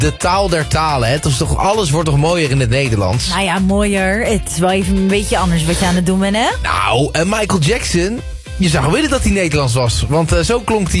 de taal der talen. Hè? Het is toch, alles wordt toch mooier in het Nederlands? Nou ja, mooier. Het is wel even een beetje anders wat je aan het doen bent, hè? Nou, Michael Jackson, je zou willen dat hij Nederlands was. Want zo klonk hij